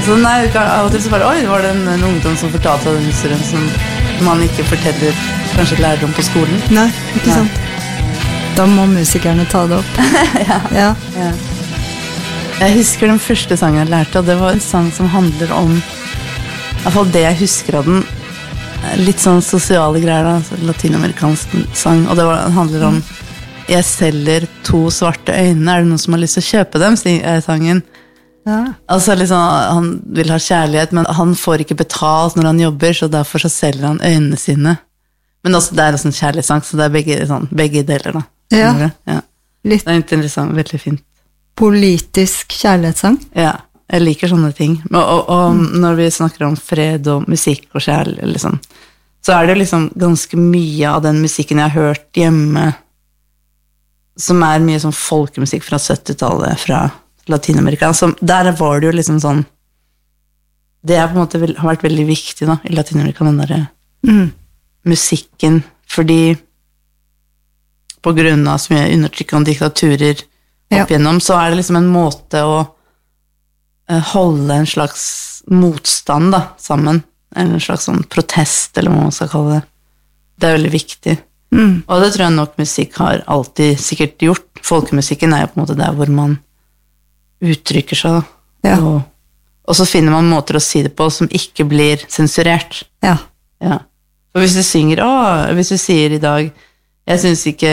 Så nei, av og til så bare, oi, var det en ungdom som fortalte den historien som man ikke forteller, kanskje lærer om på skolen. Nei, ikke sant. Da må musikerne ta det opp. Ja. Jeg husker den første sangen jeg lærte, og det var en sang som handler om, i hvert fall det jeg husker av den, litt sånn sosiale greier, da, latinamerikansk sang, og det handler om jeg selger 2 svarte øyne, er det noen som har lyst til å kjøpe dem, sier sangen. Ja. Altså liksom, han vil ha kjærlighet, men han får ikke betalt når han jobber, så derfor så selger han øynene sine. Men også, det er også en kjærlighetssang, så det er begge deler da. Ja. Det er interessant, veldig fint. Politisk kjærlighetssang? Ja, jeg liker sånne ting. Og når vi snakker om fred og musikk og kjærlighet, liksom, så er det liksom ganske mye av den musikken jeg har hørt hjemme, som er mye sånn folkemusikk fra 70-tallet, fra Latinamerika. Der var det jo liksom sånn, det er på en måte har vært veldig viktig da, i Latinamerika, den der musikken, fordi på grunn av så mye undertrykkende diktaturer opp igjennom, så er det liksom en måte å holde en slags motstand da, sammen, en slags sånn protest, eller hva man skal kalle det. Det er veldig viktig. Og det tror jeg nok musikk har alltid sikkert gjort. Folkemusikken er jo på en måte der hvor man uttrykker seg da. Ja. Og så finner man måter å si det på som ikke blir sensurert. Ja. Og hvis du synger, hvis du sier i dag, jeg synes ikke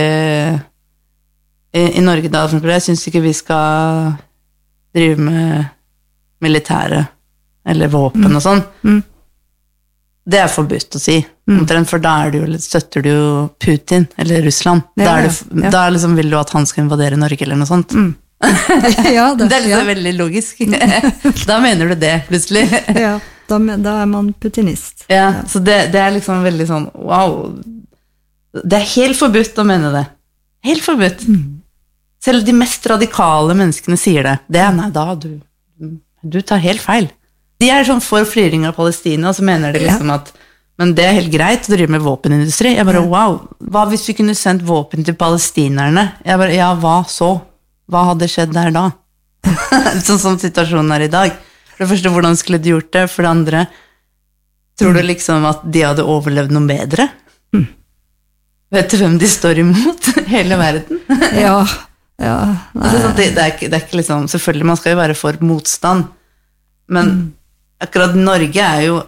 i Norge da, for eksempel, jeg synes ikke vi skal drive med militære eller våpen og sånn. Det er forbudt å si, for da støtter du jo Putin eller Russland. Da liksom vil du at han skal invadere Norge eller noe sånt. Ja, det er liksom veldig logisk. Da mener du det, plutselig. Ja, da er man putinist. Ja, så det er liksom veldig sånn, wow, det er helt forbudt å mene det. Helt forbudt. Selv de mest radikale menneskene sier det. Det er, nei da, du tar helt feil. De er sånn for flyring av Palestina, og så mener de liksom at, men det er helt greit å drive med våpenindustri. Jeg bare, wow, hva hvis vi kunne sendt våpen til palestinerne? Jeg bare, ja, hva så? Hva hadde skjedd der da? Sånn som situasjonen er i dag. For det første, hvordan skulle de gjort det? For det andre, tror du liksom at de hadde overlevd noe bedre? Vet du hvem de står imot? Hele verden? Ja. Altså, det er ikke liksom, selvfølgelig man skal jo være for motstand, men akkurat Norge er jo